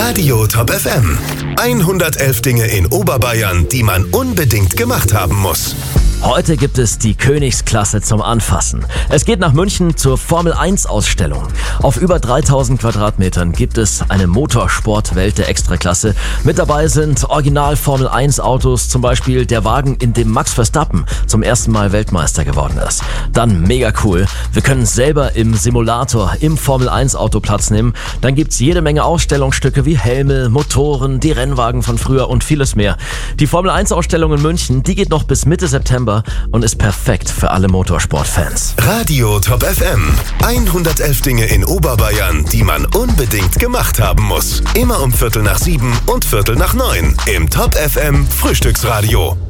Radio Top FM. 111 Dinge in Oberbayern, die man unbedingt gemacht haben muss. Heute gibt es die Königsklasse zum Anfassen. Es geht nach München zur Formel-1-Ausstellung. Auf über 3000 Quadratmetern gibt es eine Motorsportwelt der Extraklasse. Mit dabei sind Original-Formel-1-Autos, zum Beispiel der Wagen, in dem Max Verstappen zum ersten Mal Weltmeister geworden ist. Dann mega cool, wir können selber im Simulator im Formel-1-Auto Platz nehmen. Dann gibt's jede Menge Ausstellungsstücke wie Helme, Motoren, die Rennwagen von früher und vieles mehr. Die Formel-1-Ausstellung in München, die geht noch bis Mitte September und ist perfekt für alle Motorsportfans. Radio Top FM. 111 Dinge in Oberbayern, die man unbedingt gemacht haben muss. Immer um 6:45 und 6:45 im Top FM Frühstücksradio.